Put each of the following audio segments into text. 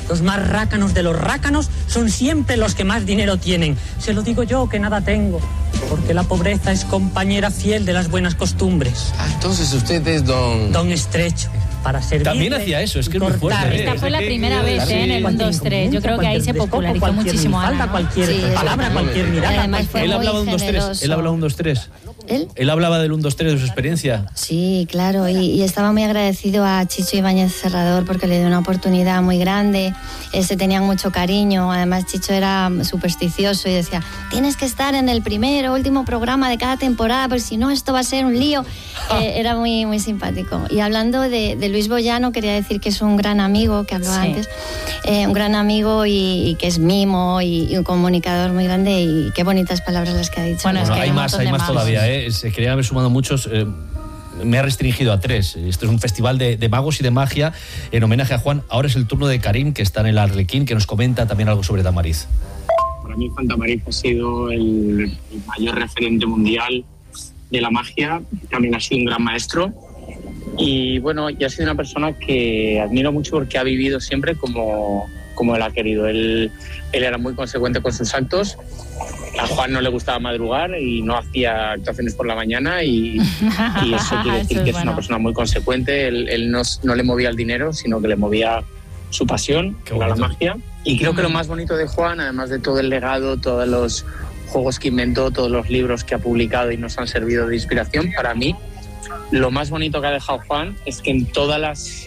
Los más rácanos de los rácanos son siempre los que más dinero tienen. Se lo digo yo, que nada tengo, porque la pobreza es compañera fiel de las buenas costumbres. Entonces usted es Don Estrecho. Para servir. También hacía eso, es que es muy fuerte. Esta fue la primera vez en el 1, 2, 3. Yo creo que ahí se popularizó muchísimo Ana, ¿no? Cualquier palabra, cualquier mirada. Él hablaba de 1, 2, 3. Él hablaba 1, 2, 3. Él hablaba del 1, 2, 3 de su experiencia. Sí, claro, y estaba muy agradecido a Chicho Ibáñez Serrador porque le dio una oportunidad muy grande. Se tenían mucho cariño. Además, Chicho era supersticioso y decía: tienes que estar en el primer o último programa de cada temporada, porque si no esto va a ser un lío. Era muy, muy simpático. Y hablando de Luis Boyano, quería decir que es un gran amigo, que hablaba antes, un gran amigo y que es mimo y un comunicador muy grande, y qué bonitas palabras las que ha dicho. Bueno, es que hay más todavía, Se querían haber sumado muchos. Me ha restringido a 3. Este es un festival de magos y de magia en homenaje a Juan. Ahora es el turno de Karim, que está en el Arlequín, que nos comenta también algo sobre Tamariz. Para mí Juan Tamariz ha sido el mayor referente mundial de la magia. También ha sido un gran maestro. Y bueno, y ha sido una persona que admiro mucho porque ha vivido siempre como él ha querido. Él era muy consecuente con sus actos. A Juan no le gustaba madrugar y no hacía actuaciones por la mañana y eso quiere decir que es una persona muy consecuente. Él no le movía el dinero, sino que le movía su pasión, que era la magia. Y creo que lo más bonito de Juan, además de todo el legado, todos los juegos que inventó, todos los libros que ha publicado y nos han servido de inspiración, para mí lo más bonito que ha dejado Juan es que en todas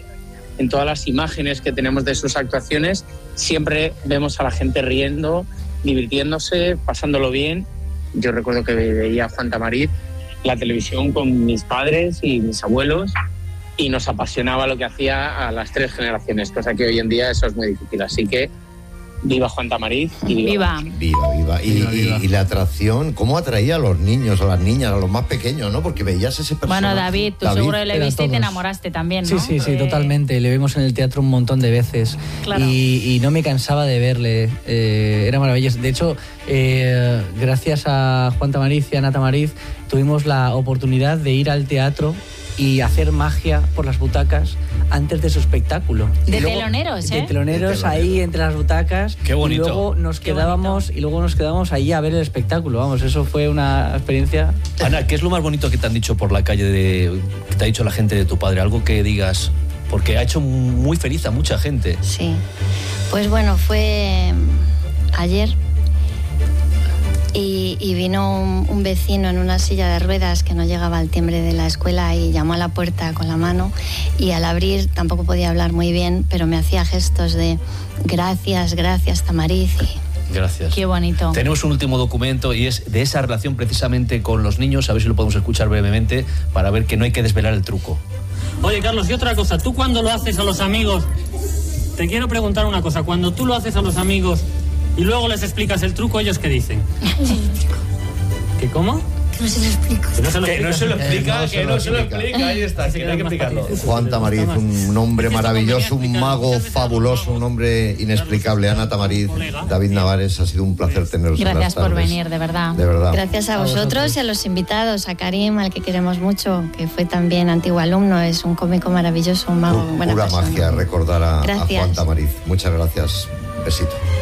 las imágenes que tenemos de sus actuaciones siempre vemos a la gente riendo, divirtiéndose, pasándolo bien. Yo recuerdo que veía a Juan Tamariz la televisión con mis padres y mis abuelos y nos apasionaba lo que hacía a las 3 generaciones, cosa que hoy en día eso es muy difícil. Así que viva Juan Tamariz y viva. Viva. Y la atracción, ¿cómo atraía a los niños, a las niñas, a los más pequeños, ¿no? Porque veías ese personaje. Bueno, David, tú seguro que le viste y te enamoraste también, ¿no? Sí, totalmente. Le vimos en el teatro un montón de veces. Claro. Y no me cansaba de verle. Era maravilloso. De hecho, gracias a Juan Tamariz y a Ana Tamariz, tuvimos la oportunidad de ir al teatro y hacer magia por las butacas antes de su espectáculo. De teloneros, De teloneros ahí entre las butacas. Qué bonito. Y luego nos quedábamos ahí a ver el espectáculo. Vamos, eso fue una experiencia. Ana, ¿qué es lo más bonito que te han dicho por la calle, que te ha dicho la gente de tu padre? Algo que digas, porque ha hecho muy feliz a mucha gente. Sí, pues bueno, fue ayer. Y vino un vecino en una silla de ruedas que no llegaba al timbre de la escuela y llamó a la puerta con la mano, y al abrir tampoco podía hablar muy bien, pero me hacía gestos de gracias Tamariz. Gracias. Qué bonito. Tenemos un último documento y es de esa relación precisamente con los niños, a ver si lo podemos escuchar brevemente para ver que no hay que desvelar el truco. Oye, Carlos, y otra cosa, tú cuando lo haces a los amigos, te quiero preguntar una cosa, cuando tú lo haces a los amigos y luego les explicas el truco, ¿ellos qué dicen? ¿Qué cómo? Que no se lo explico. Que no se lo explica, ahí está, que no hay que explicarlo. Juan Tamariz, un hombre maravilloso, un mago fabuloso, un hombre inexplicable. Ana Tamariz, David Navarés, ha sido un placer teneros en las tardes. Gracias por venir, de verdad. Gracias a vosotros y a los invitados, a Karim, al que queremos mucho, que fue también antiguo alumno, es un cómico maravilloso, un mago, buena pura persona. Magia recordar a Juan Tamariz. Muchas gracias. Besito.